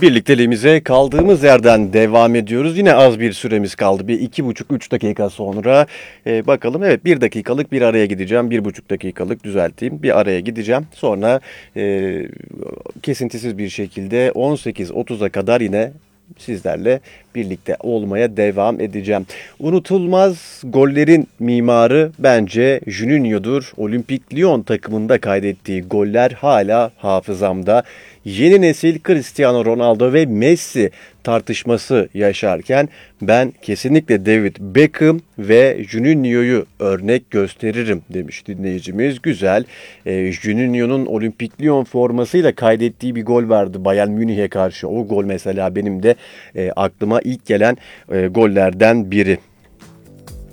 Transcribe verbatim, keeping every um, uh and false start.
Birlikteliğimize kaldığımız yerden devam ediyoruz. Yine az bir süremiz kaldı. Bir iki buçuk üç dakika sonra e, bakalım. Evet, bir dakikalık bir araya gideceğim. Bir buçuk dakikalık düzelteyim. Bir araya gideceğim. Sonra e, kesintisiz bir şekilde on sekiz otuza kadar yine sizlerle birlikte olmaya devam edeceğim. Unutulmaz gollerin mimarı bence Juninho'dur. Olimpik Lyon takımında kaydettiği goller hala hafızamda. Yeni nesil Cristiano Ronaldo ve Messi tartışması yaşarken ben kesinlikle David Beckham ve Juninho'yu örnek gösteririm demiş dinleyicimiz. Güzel. E, Juninho'nun Olimpik Lyon formasıyla kaydettiği bir gol vardı Bayern Münih'e karşı. O gol mesela benim de e, aklıma ilk gelen e, gollerden biri.